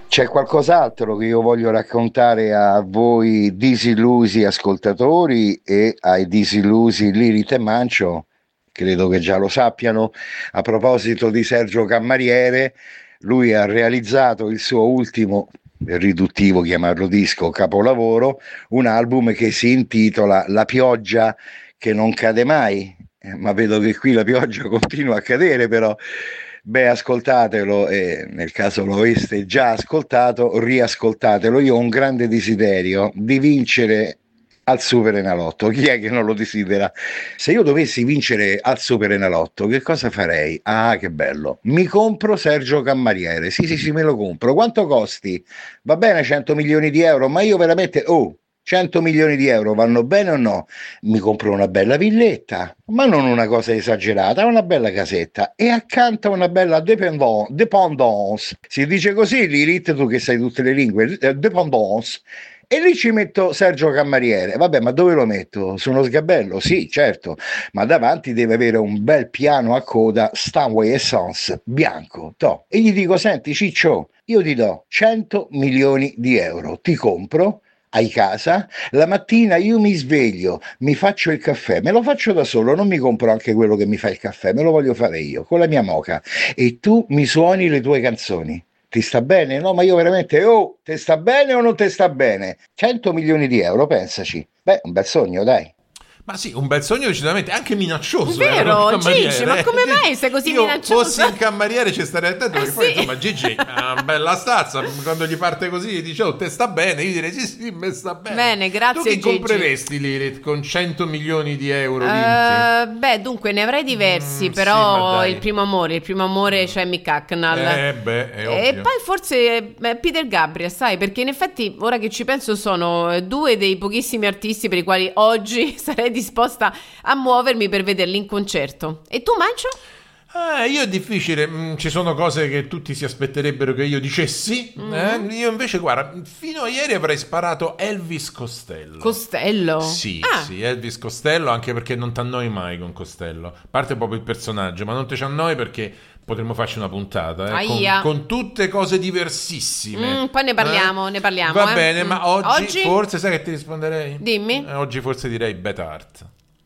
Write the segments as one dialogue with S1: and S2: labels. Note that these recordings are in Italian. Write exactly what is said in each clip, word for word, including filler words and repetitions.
S1: C'è qualcos'altro che io voglio raccontare a voi disillusi ascoltatori e ai disillusi Lirit e Mancio? Credo che già lo sappiano. A proposito di Sergio Cammariere, lui ha realizzato il suo ultimo, è riduttivo chiamarlo disco, capolavoro, un album che si intitola La pioggia che non cade mai. Eh, ma vedo che qui la pioggia continua a cadere, però. Beh, ascoltatelo e nel caso lo aveste già ascoltato, riascoltatelo. Io ho un grande desiderio di vincere al Superenalotto. Chi è che non lo desidera? Se io dovessi vincere al Superenalotto, che cosa farei? Ah, che bello! Mi compro Sergio Cammariere. Sì, sì, sì, me lo compro. Quanto costi? Va bene, cento milioni di euro, ma io veramente... Oh! cento milioni di euro vanno bene o no? Mi compro una bella villetta, ma non una cosa esagerata, una bella casetta e accanto una bella dépendance, dépendance. Si dice così, Lirit, tu che sai tutte le lingue, eh, dépendance. E lì ci metto Sergio Cammariere. Vabbè, ma dove lo metto? Su uno sgabello? Sì, certo, ma davanti deve avere un bel piano a coda Stanway e Sons bianco. Toh. E gli dico, senti Ciccio, io ti do cento milioni di euro, ti compro, hai casa, la mattina io mi sveglio, mi faccio il caffè, me lo faccio da solo, non mi compro anche quello che mi fa il caffè, me lo voglio fare io, con la mia moka, e tu mi suoni le tue canzoni. Ti sta bene? No, ma io veramente, oh, ti sta bene o non ti sta bene? cento milioni di euro, pensaci. Beh, un bel sogno, dai.
S2: Ma sì, un bel sogno decisamente, anche minaccioso.
S3: Vero, Gigi, ma come mai sei così
S2: io
S3: minaccioso?
S2: Fossi in cammariere ci starei attento, perché
S3: Eh,
S2: poi
S3: sì.
S2: insomma Gigi ha una bella stazza, quando gli parte così dice oh te sta bene, io direi sì sì me sta bene.
S3: Bene, grazie,
S2: tu che
S3: Gigi.
S2: compreresti Lirit con cento milioni di euro vinti?
S3: Uh, beh, dunque ne avrei diversi,
S2: Mm,
S3: però
S2: sì, ma dai.
S3: il primo amore, il primo amore c'è Mick Hucknall.
S2: Eh beh, è
S3: E
S2: ovvio.
S3: poi forse eh, Peter Gabriel, sai, perché in effetti ora che ci penso sono eh, due dei pochissimi artisti per i quali oggi sarei disposta a muovermi per vederli in concerto. E tu, Mancio?
S2: Ah, io è difficile, mm, ci sono cose che tutti si aspetterebbero che io dicessi,
S3: Mm.
S2: eh? Io invece guarda, fino a ieri avrei sparato Elvis Costello.
S3: Costello?
S2: Sì,
S3: Ah.
S2: sì, Elvis Costello, anche perché non ti annoi mai con Costello. A parte proprio il personaggio, ma non ti ci annoi perché potremmo farci una puntata, eh, con,
S3: Aia.
S2: con tutte cose diversissime.
S3: Mm, poi ne parliamo,
S2: Eh?
S3: ne parliamo,
S2: Va
S3: eh.
S2: bene,
S3: Mm.
S2: ma oggi,
S3: Oggi?
S2: forse sai che ti risponderei?
S3: Dimmi.
S2: Eh, oggi forse direi Beth Hart.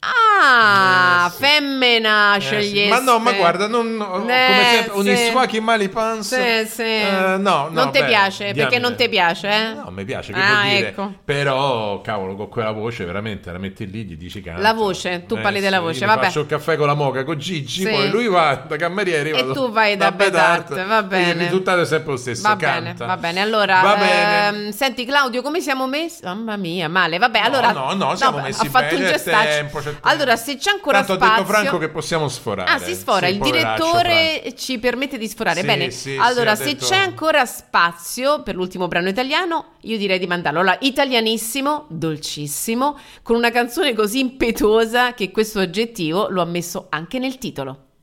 S3: Ah,
S2: Eh, sì.
S3: femmina
S2: Eh, sì.
S3: sceglieste.
S2: Ma no, ma guarda, non, no, come
S3: Eh,
S2: sempre, un
S3: sì.
S2: iswaki mali pans.
S3: Sì, sì.
S2: Eh, no, no,
S3: non ti
S2: beh,
S3: piace, perché
S2: diamine.
S3: non ti piace, eh?
S2: No, mi piace, che
S3: Ah,
S2: vuol dire?
S3: ecco.
S2: Però, cavolo, con quella voce veramente la metti lì, gli dici canta.
S3: La voce, tu parli della voce,
S2: io
S3: vabbè.
S2: faccio il caffè con la moca, con Gigi,
S3: Sì.
S2: poi lui va da cameriere, io
S3: E
S2: vado
S3: tu vai da
S2: Beth
S3: Beth Hart, va bene.
S2: Il risultato è sempre lo stesso,
S3: Va
S2: canta.
S3: bene, va bene. Allora,
S2: Va bene.
S3: ehm, senti Claudio, come siamo messi? Mamma mia, male. Vabbè,
S2: No,
S3: allora
S2: no, no, siamo
S3: beh,
S2: messi
S3: ho fatto
S2: bene,
S3: un
S2: c'è
S3: gestaccio.
S2: tempo, c'è tempo.
S3: Allora, se c'è ancora
S2: Tanto ha
S3: spazio.
S2: detto Franco che possiamo sforare.
S3: Ah, si sfora,
S2: Sì,
S3: il
S2: poveraccio
S3: direttore
S2: Franco.
S3: ci permette di sforare.
S2: Sì,
S3: Bene,
S2: sì,
S3: allora
S2: sì, ha
S3: se
S2: detto-
S3: c'è ancora spazio per l'ultimo brano italiano, io direi di mandarlo. Allora, italianissimo, dolcissimo, con una canzone così impetuosa che questo aggettivo lo ha messo anche nel titolo.